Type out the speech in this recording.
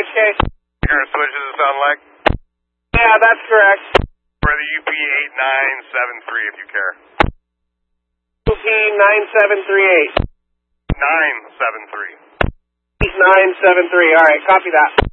KHK. Current switch, does it sound like? Yeah, that's correct. For the UP8973, if you care. UP9738. 973. 973, alright, copy that.